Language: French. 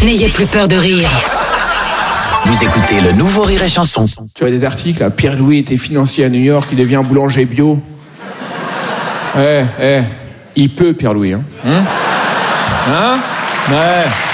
N'ayez plus peur de rire. Vous écoutez le nouveau Rire et Chanson. Tu vois des articles, là, Pierre-Louis était financier à New York, il devient boulanger bio. Il peut, Pierre-Louis, hein. Ouais.